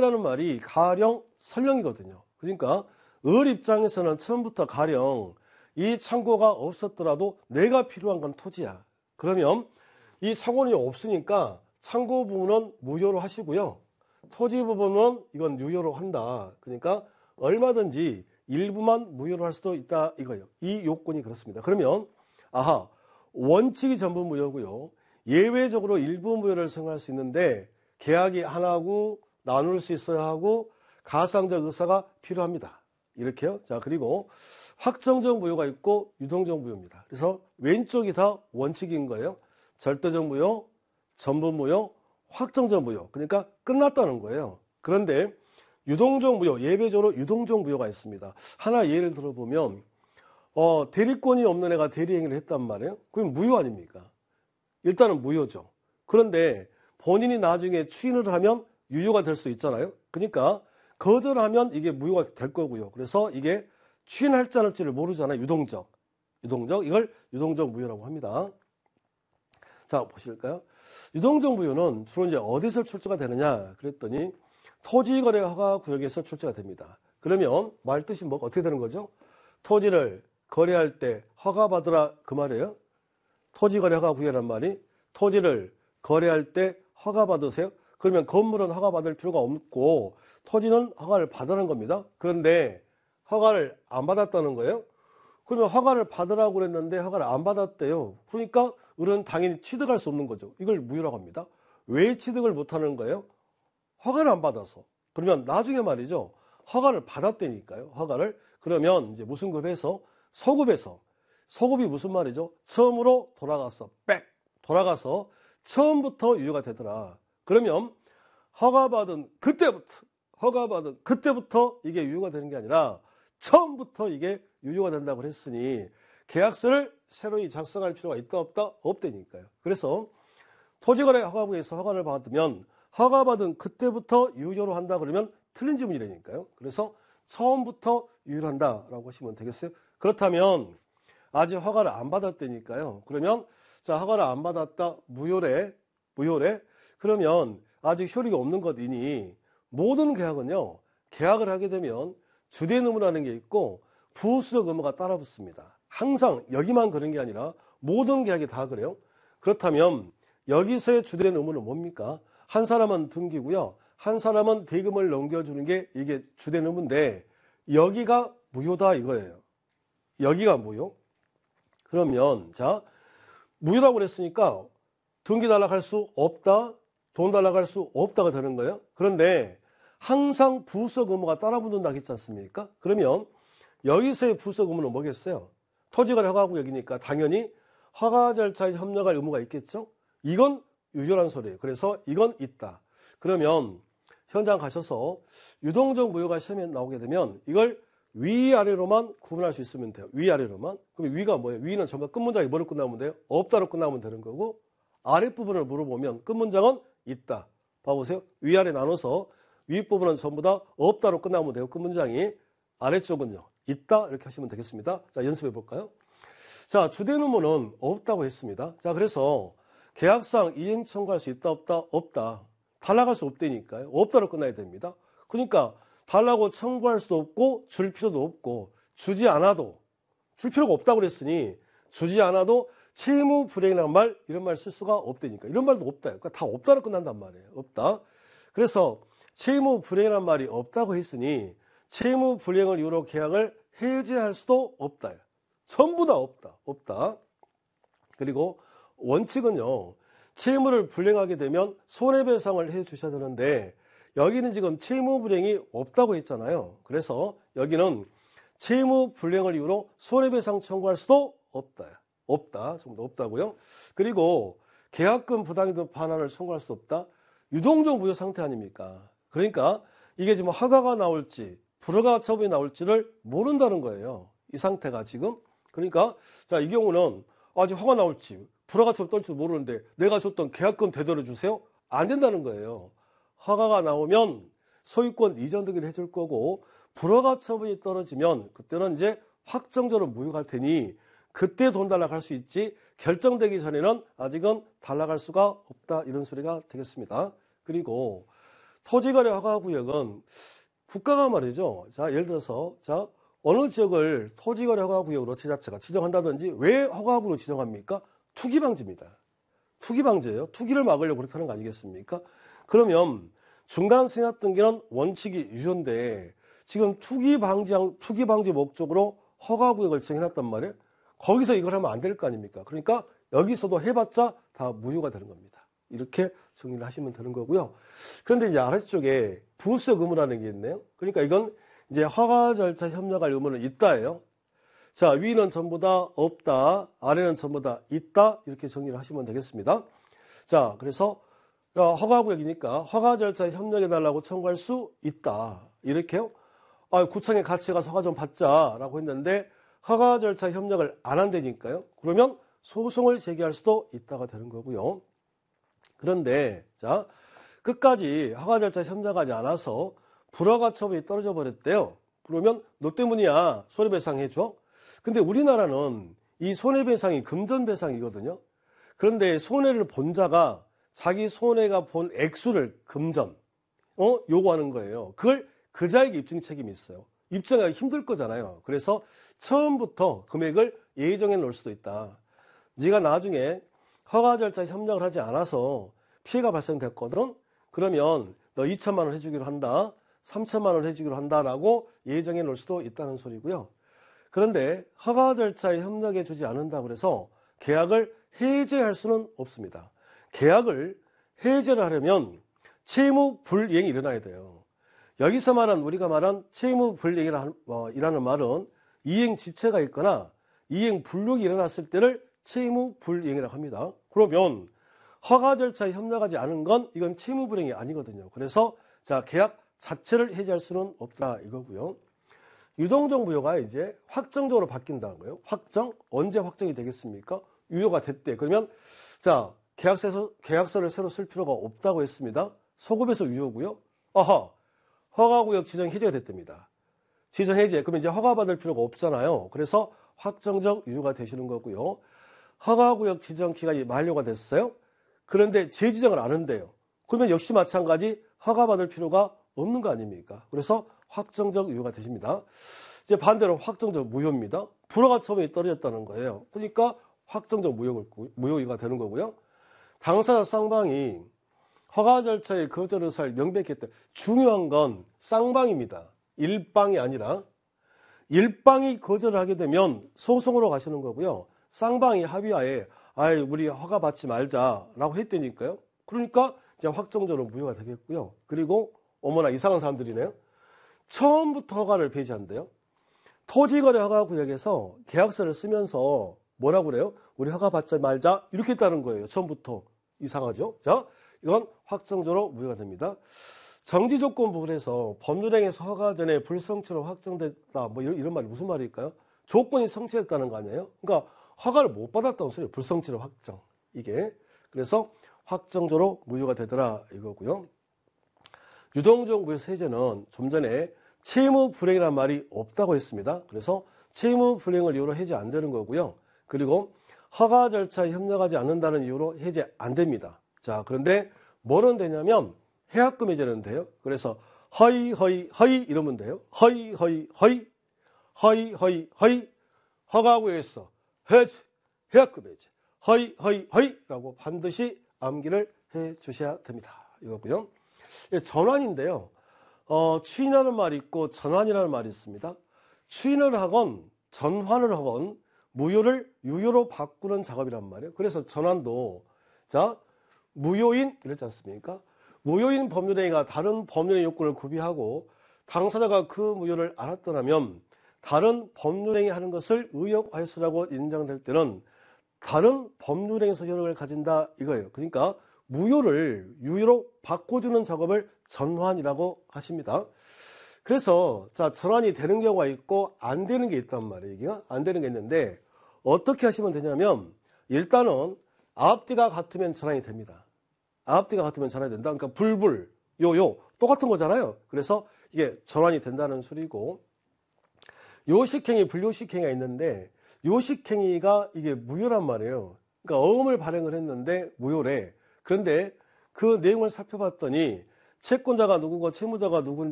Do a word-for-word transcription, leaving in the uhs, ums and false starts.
창고라는 말이 가령 설령이거든요. 그러니까 을 입장에서는 처음부터 가령 이 창고가 없었더라도 내가 필요한 건 토지야. 그러면 이 창고는 없으니까 창고 부분은 무효로 하시고요. 토지 부분은 이건 유효로 한다. 그러니까 얼마든지 일부만 무효로 할 수도 있다 이거예요. 이 요건이 그렇습니다. 그러면 아하, 원칙이 전부 무효고요. 예외적으로 일부 무효를 생각할 수 있는데 계약이 하나고 나눌 수 있어야 하고 가상적 의사가 필요합니다. 이렇게요. 자, 그리고 확정적 무효가 있고 유동적 무효입니다. 그래서 왼쪽이 다 원칙인 거예요. 절대적 무효, 전부 무효, 확정적 무효. 그러니까 끝났다는 거예요. 그런데 유동적 무효, 예외적으로 유동적 무효가 있습니다. 하나 예를 들어보면 어, 대리권이 없는 애가 대리행위를 했단 말이에요. 그럼 무효 아닙니까? 일단은 무효죠. 그런데 본인이 나중에 추인을 하면 유효가 될 수 있잖아요. 그러니까 거절하면 이게 무효가 될 거고요. 그래서 이게 추인할지 안 할지를 모르잖아요. 유동적. 유동적. 이걸 유동적 무효라고 합니다. 자, 보실까요? 유동적 무효는 주로 이제 어디서 출제가 되느냐 그랬더니 토지거래 허가 구역에서 출제가 됩니다. 그러면 말 뜻이 뭐 어떻게 되는 거죠? 토지를 거래할 때 허가받으라 그 말이에요. 토지거래 허가 구역이란 말이 토지를 거래할 때 허가받으세요. 그러면 건물은 허가받을 필요가 없고 토지는 허가를 받으라는 겁니다. 그런데 허가를 안 받았다는 거예요. 그러면 허가를 받으라고 그랬는데 허가를 안 받았대요. 그러니까 을은 당연히 취득할 수 없는 거죠. 이걸 무효라고 합니다. 왜 취득을 못하는 거예요? 허가를 안 받아서. 그러면 나중에 말이죠. 허가를 받았다니까요. 허가를. 그러면 이제 무슨 급에서? 소급에서. 소급이 무슨 말이죠? 처음으로 돌아가서 백 돌아가서 처음부터 유효가 되더라. 그러면 허가받은 그때부터 허가받은 그때부터 이게 유효가 되는 게 아니라 처음부터 이게 유효가 된다고 했으니 계약서를 새로이 작성할 필요가 있다 없다? 없다니까요. 그래서 토지거래 허가부에서 허가를 받으면 허가받은 그때부터 유효로 한다 그러면 틀린 지문이라니까요. 그래서 처음부터 유효로 한다라고 하시면 되겠어요. 그렇다면 아직 허가를 안 받았다니까요. 그러면 자, 허가를 안 받았다 무효래 무효래 그러면 아직 효력이 없는 것이니 모든 계약은요. 계약을 하게 되면 주된 의무라는 게 있고 부수적 의무가 따라 붙습니다. 항상 여기만 그런 게 아니라 모든 계약이 다 그래요. 그렇다면 여기서의 주된 의무는 뭡니까? 한 사람은 등기고요. 한 사람은 대금을 넘겨주는 게 이게 주된 의무인데 여기가 무효다 이거예요. 여기가 무효. 그러면 자 무효라고 그랬으니까 등기 달락할 수 없다. 돈 달락할 수 없다가 되는 거예요. 그런데 항상 부수적 의무가 따라 붙는다 했지 않습니까? 그러면 여기서의 부수적 의무는 뭐겠어요? 토지거래 허가구역이니까 당연히 허가 절차에 협력할 의무가 있겠죠? 이건 유효란 소리예요. 그래서 이건 있다. 그러면 현장 가셔서 유동적 무효가 시험에 나오게 되면 이걸 위아래로만 구분할 수 있으면 돼요. 위아래로만. 그럼 위가 뭐예요? 위는 전부 끝문장이 뭐로 끝나면 돼요? 없다로 끝나면 되는 거고 아랫부분을 물어보면 끝문장은 있다. 봐보세요. 위아래 나눠서 윗부분은 전부 다 없다로 끝나면 돼요. 끝문장이. 아래쪽은요. 있다. 이렇게 하시면 되겠습니다. 자, 연습해 볼까요? 자, 주된 의무는 없다고 했습니다. 자, 그래서 계약상 이행 청구할 수 있다, 없다, 없다. 달라갈 수 없다니까요. 없다로 끝나야 됩니다. 그러니까 달라고 청구할 수도 없고 줄 필요도 없고 주지 않아도 줄 필요가 없다고 그랬으니 주지 않아도 채무 불이행이라는 말 이런 말 쓸 수가 없다니까. 이런 말도 없다. 그러니까 다 없다로 끝난단 말이에요. 없다. 그래서 채무 불이행이라는 말이 없다고 했으니 채무 불이행을 이유로 계약을 해지할 수도 없다. 전부 다 없다. 없다. 그리고 원칙은요. 채무를 불이행하게 되면 손해배상을 해 주셔야 되는데 여기는 지금 채무 불이행이 없다고 했잖아요. 그래서 여기는 채무 불이행을 이유로 손해배상 청구할 수도 없다. 없다. 좀 더 없다고요. 그리고 계약금 부당이득 반환을 청구할 수 없다. 유동적 무효 상태 아닙니까? 그러니까 이게 지금 허가가 나올지 불허가 처분이 나올지를 모른다는 거예요. 이 상태가 지금. 그러니까 자, 이 경우는 아직 허가 나올지 불허가 처분 떨지도 모르는데 내가 줬던 계약금 되돌려 주세요? 안 된다는 거예요. 허가가 나오면 소유권 이전 등기를 해줄 거고 불허가 처분이 떨어지면 그때는 이제 확정적으로 무효가 될 테니 그때 돈 달라갈 수 있지 결정되기 전에는 아직은 달라갈 수가 없다 이런 소리가 되겠습니다. 그리고 토지거래 허가구역은 국가가 말이죠. 자, 예를 들어서, 자, 어느 지역을 토지거래 허가구역으로 지자체가 지정한다든지 왜 허가구역으로 지정합니까? 투기방지입니다. 투기방지예요. 투기를 막으려고 그렇게 하는 거 아니겠습니까? 그러면 중간 생략 등기는 원칙이 유효인데 지금 투기방지, 투기방지 목적으로 허가구역을 지정해놨단 말이에요. 거기서 이걸 하면 안 될 거 아닙니까? 그러니까 여기서도 해봤자 다 무효가 되는 겁니다. 이렇게 정리를 하시면 되는 거고요. 그런데 이제 아래쪽에 부수적 의무라는 게 있네요. 그러니까 이건 이제 허가 절차 협력할 의무는 있다예요. 자, 위는 전부 다 없다, 아래는 전부 다 있다, 이렇게 정리를 하시면 되겠습니다. 자, 그래서 허가구역이니까 허가 절차 협력해달라고 청구할 수 있다. 이렇게요. 아, 구청에 같이 가서 허가 좀 받자라고 했는데 허가 절차 협력을 안 한다니까요. 그러면 소송을 제기할 수도 있다가 되는 거고요. 그런데 자, 끝까지 허가 절차 협력하지 않아서 불허가 처분이 떨어져 버렸대요. 그러면 너 때문이야. 손해배상 해줘. 근데 우리나라는 이 손해배상이 금전배상이거든요. 그런데 손해를 본 자가 자기 손해가 본 액수를 금전, 어? 요구하는 거예요. 그걸 그 자에게 입증 책임이 있어요. 입증하기 힘들 거잖아요. 그래서 처음부터 금액을 예정해 놓을 수도 있다. 네가 나중에 허가 절차 협력을 하지 않아서 피해가 발생됐거든. 그러면 너 이천만 원 해주기로 한다. 삼천만 원 해주기로 한다라고 예정해 놓을 수도 있다는 소리고요. 그런데 허가 절차에 협력해 주지 않는다고 해서 계약을 해제할 수는 없습니다. 계약을 해제를 하려면 채무 불이행이 일어나야 돼요. 여기서 말한 우리가 말한 채무 불이행이라는 말은 이행 지체가 있거나 이행 불력이 일어났을 때를 채무 불이행이라고 합니다. 그러면 허가 절차에 협력하지 않은 건 이건 채무 불이행이 아니거든요. 그래서 자, 계약 자체를 해제할 수는 없다 이거고요. 유동적 무효가 이제 확정적으로 바뀐다는 거예요. 확정? 언제 확정이 되겠습니까? 유효가 됐대. 그러면 자, 계약서에서, 계약서를 새로 쓸 필요가 없다고 했습니다. 소급해서 유효고요. 아하, 허가구역 지정 해제가 됐답니다. 지정 해제. 그러면 이제 허가받을 필요가 없잖아요. 그래서 확정적 유효가 되시는 거고요. 허가구역 지정 기간이 만료가 됐어요. 그런데 재지정을 안 한대요. 그러면 역시 마찬가지 허가받을 필요가 없는 거 아닙니까? 그래서 확정적 유효가 되십니다. 이제 반대로 확정적 무효입니다. 불허가 처분이 떨어졌다는 거예요. 그러니까 확정적 무효가 되는 거고요. 당사자 쌍방이 허가 절차의 거절 의사를 명백히 했다. 중요한 건 쌍방입니다. 일방이 아니라 일방이 거절을 하게 되면 소송으로 가시는 거고요. 쌍방이 합의하에 아이 우리 허가 받지 말자라고 했다니까요. 그러니까 이제 확정적으로 무효가 되겠고요. 그리고 어머나 이상한 사람들이네요. 처음부터 허가를 폐지한대요. 토지거래 허가구역에서 계약서를 쓰면서 뭐라고 그래요? 우리 허가 받지 말자 이렇게 했다는 거예요. 처음부터. 이상하죠? 자, 이건 확정적으로 무효가 됩니다. 정지조건 부분에서 법률행위에서 허가 전에 불성취로 확정됐다. 뭐 이런, 이런 말이 무슨 말일까요? 조건이 성취됐다는 거 아니에요? 그러니까 허가를 못 받았다는 소리예요. 불성취로 확정. 이게. 그래서 확정적으로 무효가 되더라 이거고요. 유동적 무효 세제는 좀 전에 채무 불이행이라는 말이 없다고 했습니다. 그래서 채무 불이행을 이유로 해제 안 되는 거고요. 그리고 허가 절차에 협력하지 않는다는 이유로 해제 안 됩니다. 자, 그런데 뭐는 되냐면 해약금 해제는 돼요. 그래서 허이 허이 허이 이러면 돼요. 허이 허이 허이 허이 허이 허이 허가구역에서 해제 해약금 해제 허이 허이 허이라고 반드시 암기를 해 주셔야 됩니다. 이거고요. 전환인데요. 어, 추인하는 말이 있고 전환이라는 말이 있습니다. 추인을 하건 전환을 하건 무효를 유효로 바꾸는 작업이란 말이에요. 그래서 전환도 자 무효인 이랬지 않습니까? 무효인 법률행위가 다른 법률행위 요건을 구비하고 당사자가 그 무효를 알았더라면 다른 법률행위 하는 것을 의역하였으라고 인정될 때는 다른 법률행위에서 효력을 가진다 이거예요. 그러니까 무효를 유효로 바꿔주는 작업을 전환이라고 하십니다. 그래서 자 전환이 되는 경우가 있고 안 되는 게 있단 말이에요. 이게 안 되는 게 있는데 어떻게 하시면 되냐면 일단은 앞뒤가 같으면 전환이 됩니다. 앞뒤가 같으면 전환이 된다. 그러니까 불불, 요요 똑같은 거잖아요. 그래서 이게 전환이 된다는 소리고 요식행위, 불요식행위가 있는데 요식행위가 이게 무효란 말이에요. 그러니까 어음을 발행을 했는데 무효래. 그런데 그 내용을 살펴봤더니 채권자가 누구고 채무자가 누군지